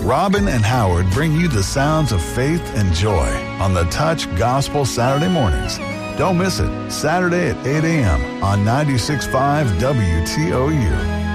Robin and Howard bring you the sounds of faith and joy on the Touch Gospel Saturday mornings. Don't miss it, Saturday at 8 a.m. on 96.5 WTOU.